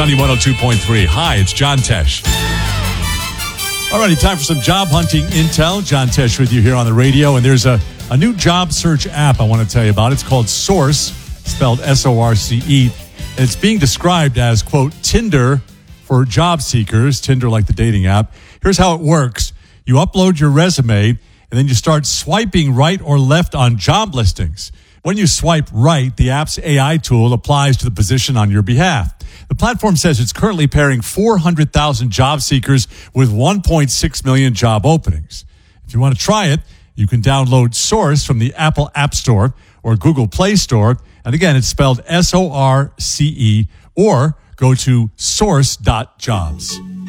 Sunny 102.3. Hi, it's John Tesh. Alrighty, time for some job hunting intel. John Tesh with you here on the radio. And there's a new job search app I want to tell you about. It's called Source, spelled S-O-R-C-E. And it's being described as, quote, Tinder for job seekers. Tinder like the dating app. Here's how it works. You upload your resume, and then you start swiping right or left on job listings. When you swipe right, the app's AI tool applies to the position on your behalf. The platform says it's currently pairing 400,000 job seekers with 1.6 million job openings. If you want to try it, you can download Source from the Apple App Store or Google Play Store. And again, it's spelled S-O-R-C-E, or go to source.jobs.